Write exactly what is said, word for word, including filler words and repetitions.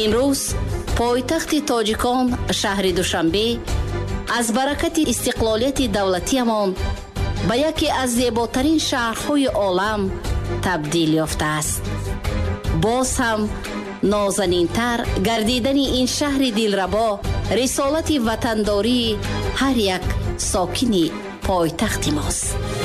имрӯз пойтахти тоҷикон шаҳри Душанбе аз баракати истиқлолияти давлатиямон ба яке аз зеботарин шаҳрҳои олам табдил ёфтааст. боз ҳам нозанинтар гардидани ин шаҳри дилрабо рисолати ватандории ҳар як сокини пойтахти мост.